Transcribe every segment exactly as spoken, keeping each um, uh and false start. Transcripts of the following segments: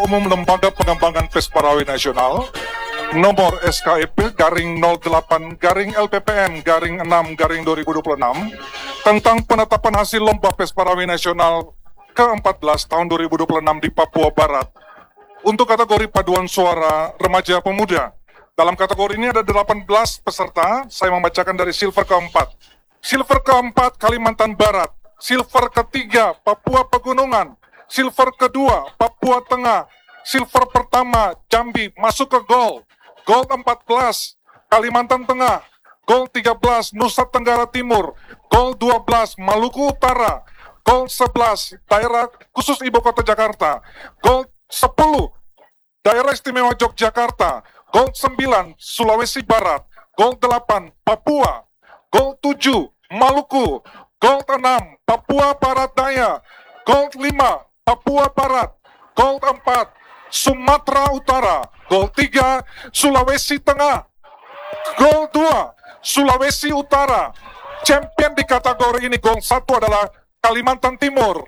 Umum Lembaga Pengembangan Pes Parawi Nasional nomor S K E P garing nol delapan garing L P P N garing enam garing dua ribu dua puluh enam tentang penetapan hasil lomba Pes Parawi Nasional ke empat belas tahun dua ribu dua puluh enam di Papua Barat untuk kategori paduan suara remaja pemuda. Dalam kategori ini ada delapan belas peserta. Saya membacakan dari silver keempat. Silver keempat Kalimantan Barat, silver ketiga Papua Pegunungan, silver kedua Papua Tengah, silver pertama Jambi masuk ke gold, gold empat belas Kalimantan Tengah, gold tiga belas Nusa Tenggara Timur, gold dua belas Maluku Utara, gold sebelas Daerah Khusus Ibu Kota Jakarta, gold sepuluh Daerah Istimewa Yogyakarta, gold sembilan Sulawesi Barat, gold delapan Papua, gold tujuh Maluku, gold enam Papua Barat Daya, gold lima Papua Barat, gold empat Sumatera Utara, gold tiga Sulawesi Tengah, gold dua Sulawesi Utara. Champion di kategori ini gold satu adalah Kalimantan Timur.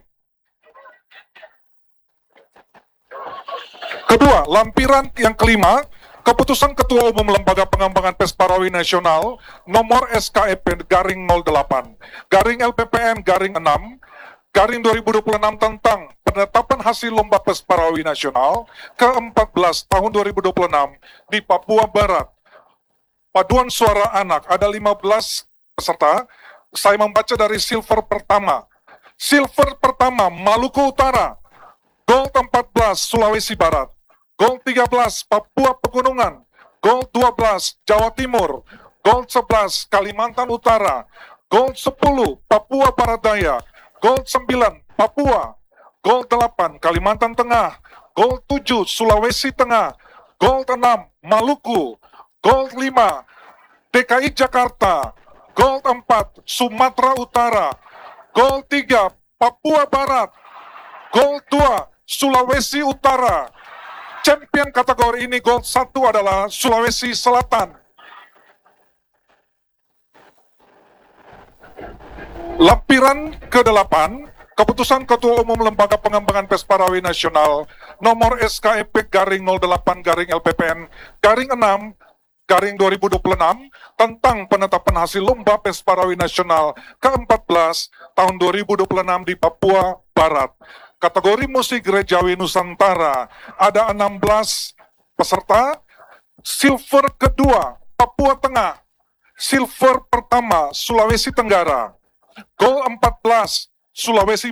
Kedua, lampiran yang kelima, keputusan Ketua Umum Lembaga Pengembangan Pes Parawi Nasional nomor S K E P garing nol delapan garing L P P N garing enam garing dua ribu dua puluh enam tentang penetapan hasil lomba Pes Parawi Nasional ke empat belas tahun dua ribu dua puluh enam di Papua Barat. Paduan suara anak ada lima belas peserta. Saya membaca dari silver pertama. Silver pertama Maluku Utara, gold empat belas Sulawesi Barat, gold tiga belas Papua Pegunungan, gold dua belas Jawa Timur, gold sebelas Kalimantan Utara, gold sepuluh Papua Barat Daya, gold sembilan Papua, gold delapan Kalimantan Tengah, gold tujuh Sulawesi Tengah, gold enam Maluku, gold lima D K I Jakarta, gold empat Sumatera Utara, gold tiga Papua Barat, gold dua Sulawesi Utara. Champion kategori ini gold satu adalah Sulawesi Selatan. Lampiran kedelapan, keputusan Ketua Umum Lembaga Pengembangan Pes Parawi Nasional nomor S K E P garing nol delapan garing L P P N garing enam garing dua ribu dua puluh enam tentang penetapan hasil lomba Pes Parawi Nasional ke empat belas tahun dua ribu dua puluh enam di Papua Barat. Kategori musik gerejawi Nusantara ada enam belas peserta. Silver kedua Papua Tengah, silver pertama Sulawesi Tenggara, gold empat belas Sulawesi